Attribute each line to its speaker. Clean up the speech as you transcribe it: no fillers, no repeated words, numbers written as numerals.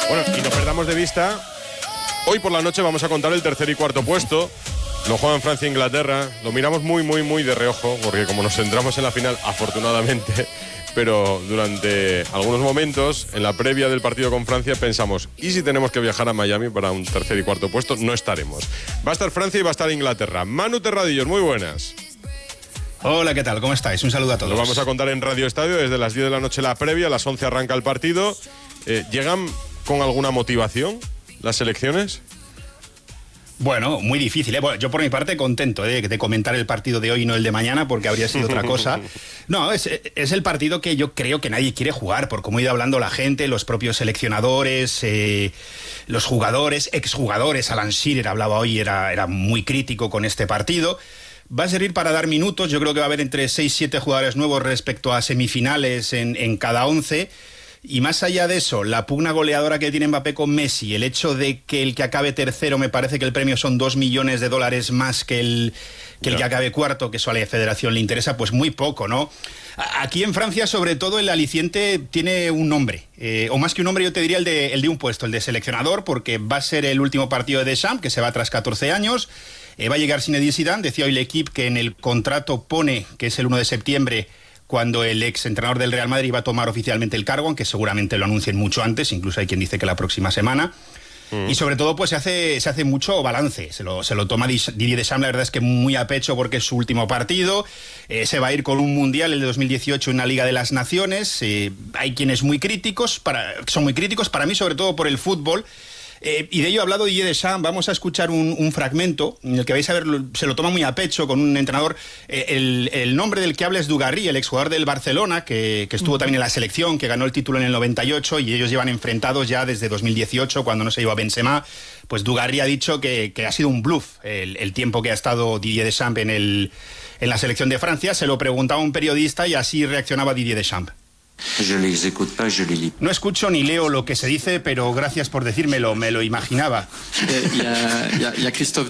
Speaker 1: Bueno, y no perdamos de vista, hoy por la noche vamos a contar el tercer y cuarto puesto. Lo juegan Francia e Inglaterra. Lo miramos muy de reojo, porque como nos centramos en la final, afortunadamente, pero durante algunos momentos, en la previa del partido con Francia, pensamos, ¿y si tenemos que viajar a Miami para un tercer y cuarto puesto? No estaremos. Va a estar Francia y va a estar Inglaterra. Manu Terradillos, muy buenas.
Speaker 2: Hola, ¿qué tal? ¿Cómo estáis? Un saludo a todos.
Speaker 1: Lo vamos a contar en Radio Estadio desde las 10 de la noche la previa, a las 11 arranca el partido. ¿Llegan con alguna motivación las selecciones?
Speaker 2: Bueno, muy difícil, ¿eh? Bueno, yo por mi parte contento de comentar el partido de hoy y no el de mañana, porque habría sido otra cosa. No, es el partido que yo creo que nadie quiere jugar, por cómo ha ido hablando la gente, los propios seleccionadores, los jugadores, exjugadores. Alan Shearer hablaba hoy, era muy crítico con este partido. Va a servir para dar minutos. Yo creo que va a haber entre 6 y 7 jugadores nuevos respecto a semifinales en cada 11. Y más allá de eso, la pugna goleadora que tiene Mbappé con Messi, el hecho de que el que acabe tercero, me parece que el premio son $2 millones más que el que acabe cuarto, que eso a la federación le interesa, pues muy poco, ¿no? Aquí en Francia, sobre todo, el aliciente tiene un nombre, o más que un nombre, yo te diría el de un puesto, el de seleccionador, porque va a ser el último partido de Deschamps, que se va tras 14 años, va a llegar Zinedine Zidane. Decía hoy l'Equipe que en el contrato pone que es el 1 de septiembre, cuando el ex entrenador del Real Madrid va a tomar oficialmente el cargo, aunque seguramente lo anuncien mucho antes, incluso hay quien dice que la próxima semana. Y sobre todo pues se hace mucho balance, se lo toma Didier Deschamps, la verdad es que muy a pecho porque es su último partido, se va a ir con un mundial, el de 2018, en una Liga de las Naciones. Hay quienes son muy críticos, para mí sobre todo por el fútbol. Y de ello ha hablado Didier Deschamps. Vamos a escuchar un fragmento en el que vais a ver, se lo toma muy a pecho con un entrenador. El nombre del que habla es Dugarry, el exjugador del Barcelona, que estuvo también en la selección, que ganó el título en el 98, y ellos llevan enfrentados ya desde 2018, cuando no se iba a Benzema. Pues Dugarry ha dicho que ha sido un bluff el tiempo que ha estado Didier Deschamps en la selección de Francia. Se lo preguntaba un periodista y así reaccionaba Didier Deschamps. No escucho ni leo lo que se dice, pero gracias por decírmelo, me lo imaginaba.
Speaker 3: Il y a Christophe